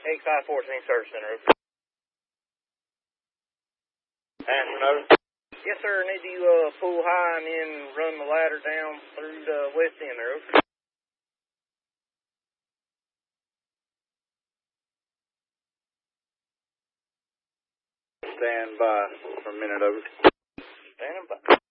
XI-14 Service Center. Ashland, over. Yes, sir. Need you pull high and then run the ladder down through the west end there. Over. Stand by for a minute, over. Stand by.